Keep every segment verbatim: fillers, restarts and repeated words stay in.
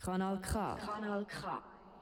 Kanal K. Kanal K.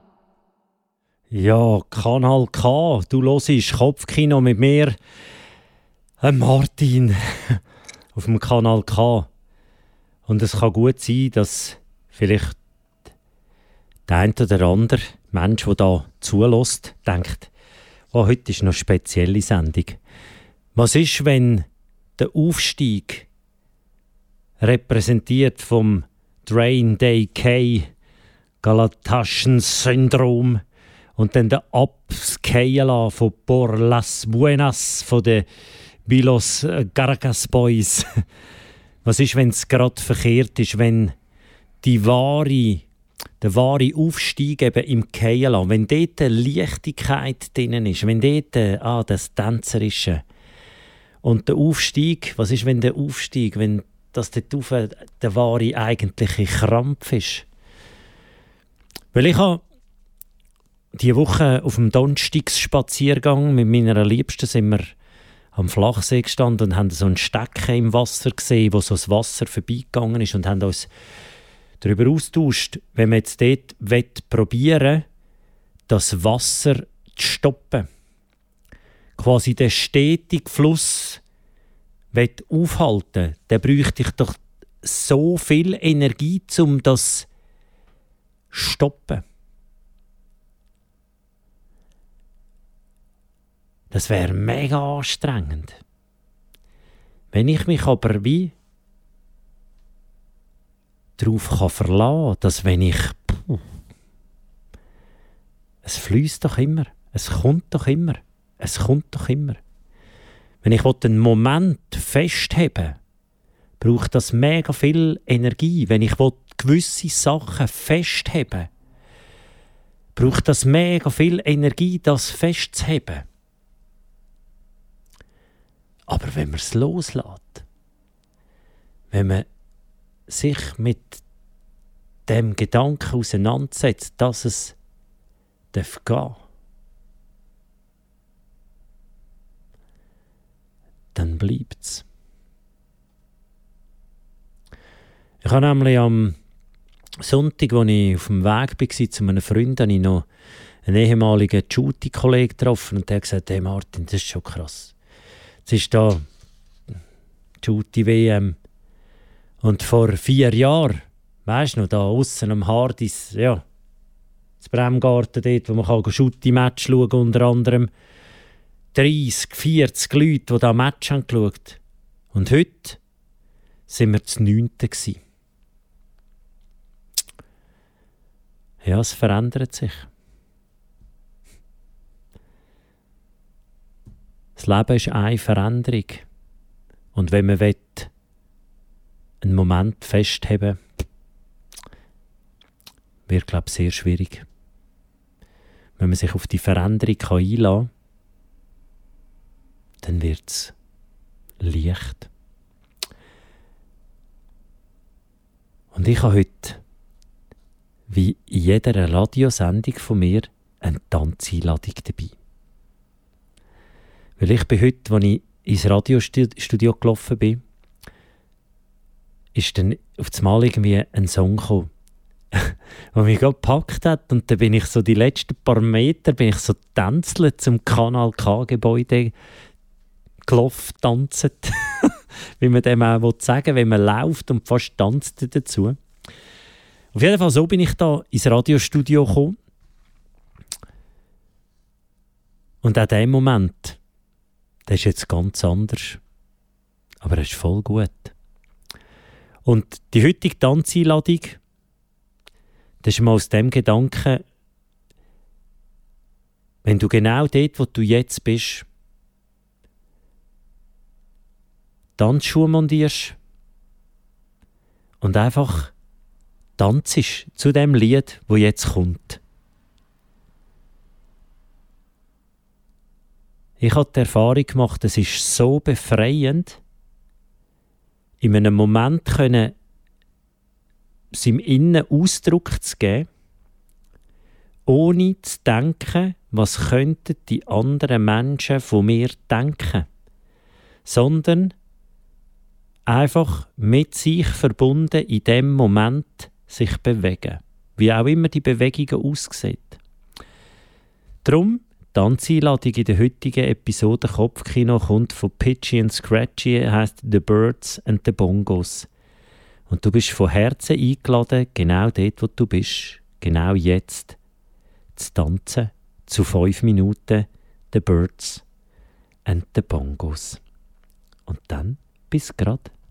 Ja, Kanal K. Du hörst Kopfkino mit mir, äh Martin, auf dem Kanal K. Und es kann gut sein, dass vielleicht der eine oder andere Mensch, der da zuhört, denkt, oh, heute ist noch eine spezielle Sendung. Was ist, wenn der Aufstieg repräsentiert vom Drain Day K Galataschen-Syndrom und dann der Abscalen von Por las Buenas von den Vilos Caracas Boys. Was ist, wenn es gerade verkehrt ist, wenn die wahre, der wahre Aufstieg eben im Keilan, wenn dort eine Leichtigkeit drin ist, wenn dort ah, das Tänzerische und der Aufstieg, was ist, wenn der Aufstieg, wenn das dort auf der wahre eigentliche Krampf ist? Weil ich habe diese Woche auf dem Donnerstagsspaziergang mit meiner Liebsten sind wir am Flachsee gestanden und haben so einen Stecken im Wasser gesehen, wo so das Wasser vorbeigegangen ist und haben uns darüber austauscht, wenn man jetzt dort probieren will, das Wasser zu stoppen. Quasi den stetigen Fluss aufhalten, dann bräuchte ich doch so viel Energie, um das zu stoppen. Das wäre mega anstrengend. Wenn ich mich aber wie darauf kann verlassen kann, dass wenn ich... Puh, es fließt doch immer. Es kommt doch immer. Es kommt doch immer. Wenn ich einen Moment festheben will, braucht das mega viel Energie. Wenn ich gewisse Sachen festheben will, braucht das mega viel Energie, das festzuheben. Aber wenn man es loslässt, wenn man sich mit dem Gedanken auseinandersetzt, dass es gehen darf, dann bleibt es. Ich habe nämlich am Sonntag, als ich auf dem Weg war zu einem Freund, habe ich noch einen ehemaligen Shooting-Kollegen getroffen und der hat gesagt, hey Martin, das ist schon krass. Jetzt ist da Shooting-W M und vor vier Jahren, weisst du noch, da aussen am Hardis, ja, das Bremgarten dort, wo man kann Shooting-Match schauen kann, unter anderem dreissig, vierzig Leute, die da Match haben geschaut. Und heute waren wir das Neunte. Ja, es verändert sich. Das Leben ist eine Veränderung. Und wenn man will, einen Moment festheben will, wird, glaube ich, sehr schwierig. Wenn man sich auf die Veränderung einlassen kann, dann wird es leicht. Und ich habe heute, wie in jeder Radiosendung von mir, eine Tanzeinladung dabei. Weil ich bin heute, als ich ins Radiostudio gelaufen bin, ist dann auf das Mal irgendwie ein Song gekommen, der mich gerade gepackt hat. Und dann bin ich so die letzten paar Meter bin ich so tänzelt zum Kanal K-Gebäude gelaufen, tanzet, wie man dem auch sagen will, wenn man läuft und fast tanzt dazu. Auf jeden Fall, so bin ich da ins Radiostudio gekommen. Und auch dieser Moment, der ist jetzt ganz anders. Aber er ist voll gut. Und die heutige Tanzeinladung, das ist mal aus dem Gedanken, wenn du genau dort, wo du jetzt bist, Tanzschuhe montierst und einfach tanzest zu dem Lied, wo jetzt kommt. Ich habe die Erfahrung gemacht, es ist so befreiend, in einem Moment können, seinem Innen Ausdruck zu geben, ohne zu denken, was könnten die anderen Menschen von mir denken, sondern einfach mit sich verbunden in dem Moment sich bewegen. wie auch immer die Bewegungen aussehen. Drum, die Tanzeinladung in der heutigen Episode Kopfkino kommt von Pitchy and Scratchy, heisst «The Birds and the Bongos». Und du bist von Herzen eingeladen, genau dort, wo du bist, genau jetzt, zu tanzen, zu fünf Minuten «The Birds and the Bongos». Und dann bis grad.